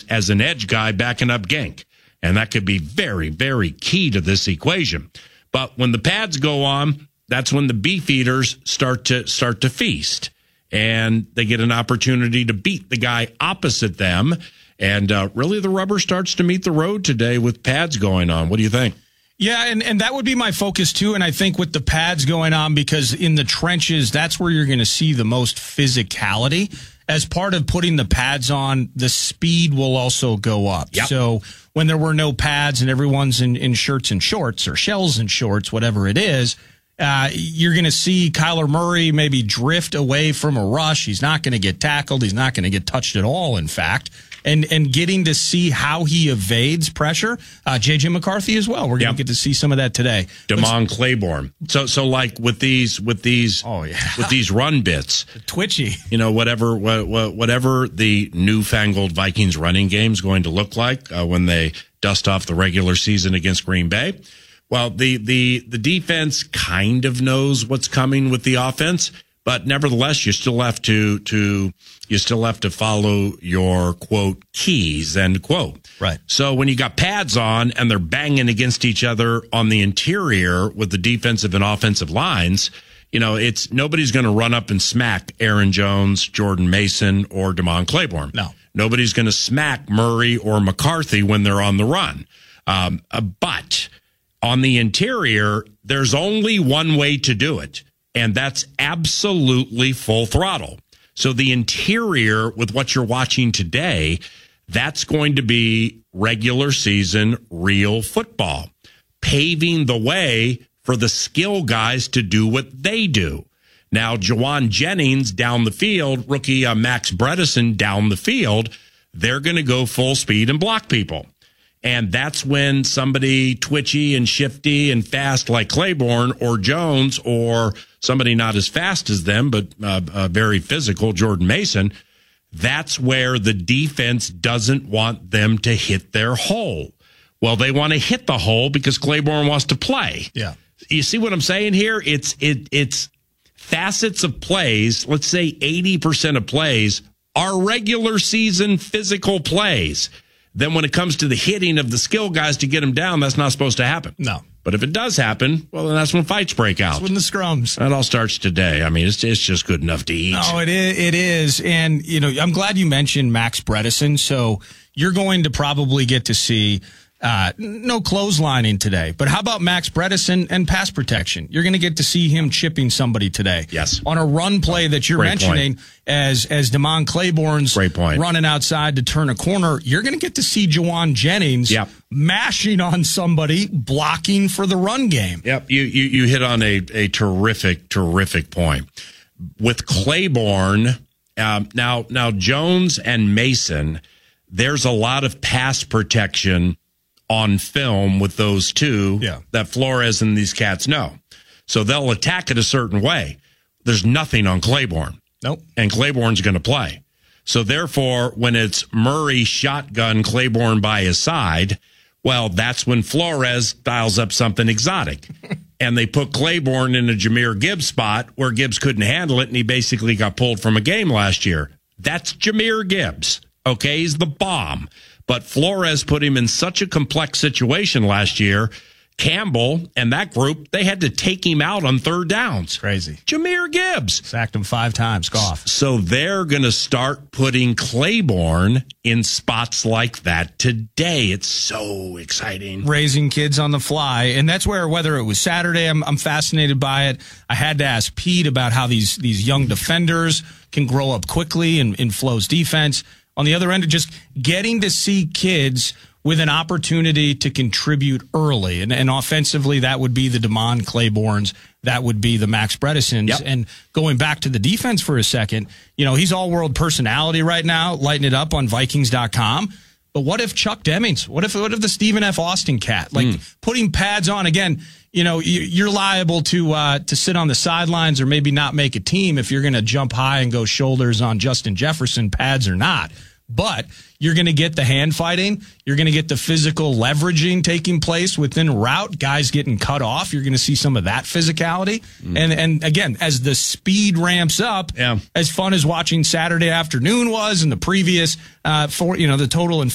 as an edge guy backing up Genk. And that could be very, very key to this equation. But when the pads go on, that's when the beef eaters start to feast. And they get an opportunity to beat the guy opposite them. And really the rubber starts to meet the road today with pads going on. What do you think? Yeah, and that would be my focus, too. And I think with the pads going on, because in the trenches, that's where you're going to see the most physicality. As part of putting the pads on, the speed will also go up. Yep. So when there were no pads and everyone's in shirts and shorts or shells and shorts, whatever it is, you're going to see Kyler Murray maybe drift away from a rush. He's not going to get tackled. He's not going to get touched at all, in fact. And getting to see how he evades pressure. J.J. McCarthy as well. We're going to get to see some of that today. Damon Claiborne. So like with these run bits, twitchy. Whatever the newfangled Vikings running game is going to look like when they dust off the regular season against Green Bay. Well, the defense kind of knows what's coming with the offense. But nevertheless, you still have to follow your quote keys, end quote. Right. So when you got pads on and they're banging against each other on the interior with the defensive and offensive lines, it's nobody's going to run up and smack Aaron Jones, Jordan Mason, or Damon Claiborne. No. Nobody's going to smack Murray or McCarthy when they're on the run. But on the interior, there's only one way to do it. And that's absolutely full throttle. So the interior with what you're watching today, that's going to be regular season real football, paving the way for the skill guys to do what they do. Now, Jawan Jennings down the field, rookie Max Bredesen down the field, they're going to go full speed and block people. And that's when somebody twitchy and shifty and fast like Claiborne or Jones or somebody not as fast as them, but very physical, Jordan Mason, that's where the defense doesn't want them to hit their hole. Well, they want to hit the hole because Claiborne wants to play. Yeah. You see what I'm saying here? It's facets of plays. Let's say 80% of plays are regular season physical plays. Then when it comes to the hitting of the skill guys to get them down, that's not supposed to happen. No. But if it does happen, well, then that's when fights break out. That's when the scrums. That all starts today. I mean, it's just good enough to eat. No, it is. And, I'm glad you mentioned Max Bredesen. So you're going to probably get to see no closelining today. But how about Max Bredesen and pass protection? You're going to get to see him chipping somebody today. Yes. On a run play that you're mentioning as Damon Claiborne's running outside to turn a corner, you're going to get to see Jawan Jennings mashing on somebody, blocking for the run game. Yep. You hit on a terrific point. With Claiborne, now Jones and Mason, there's a lot of pass protection on film with those two that Flores and these cats know. So they'll attack it a certain way. There's nothing on Claiborne. Nope. And Claiborne's going to play. So therefore, when it's Murray shotgun Claiborne by his side, well, that's when Flores dials up something exotic. And they put Claiborne in a Jahmyr Gibbs spot where Gibbs couldn't handle it, and he basically got pulled from a game last year. That's Jahmyr Gibbs. Okay, he's the bomb. But Flores put him in such a complex situation last year. Campbell and that group, they had to take him out on third downs. Crazy. Jahmyr Gibbs. Sacked him 5 times. Goff. So they're going to start putting Claiborne in spots like that today. It's so exciting. Raising kids on the fly. And that's where, whether it was Saturday, I'm fascinated by it. I had to ask Pete about how these young defenders can grow up quickly in Flo's defense. On the other end of just getting to see kids with an opportunity to contribute early. And offensively, that would be the Damon Claibornes. That would be the Max Bredesens. Yep. And going back to the defense for a second, he's all-world personality right now, lighting it up on Vikings.com. But what if Chuck Demings? What if the Stephen F. Austin cat? Putting pads on, again, you're liable to sit on the sidelines or maybe not make a team if you're going to jump high and go shoulders on Justin Jefferson, pads or not. But you're going to get the hand fighting. You're going to get the physical leveraging taking place within route, guys getting cut off. You're going to see some of that physicality. And again, as the speed ramps up, as fun as watching Saturday afternoon was and the previous the total in